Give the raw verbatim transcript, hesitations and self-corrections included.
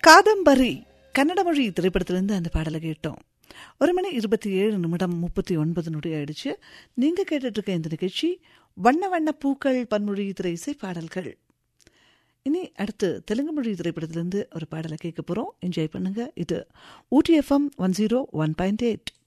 காதம்பரி கன்னட மொழி திரைப்படத்திலிருந்து அந்த பாடலை கேட்டோம். ஒரு மணி இருபத்தி ஏழு நிமிடம் முப்பத்தி ஒன்பது நொடி ஆயிடுச்சு. நீங்க கேட்டுட்டு இருக்க இந்த நிகழ்ச்சி வண்ண வண்ண பூக்கள் பன்மொழி திரை இசை பாடல்கள். இனி அடுத்து தெலுங்கு மொழி திரைப்படத்திலிருந்து ஒரு பாடலை கேட்க போறோம். என்ஜாய் பண்ணுங்க. இது ஊட்டி FM one zero one point eight.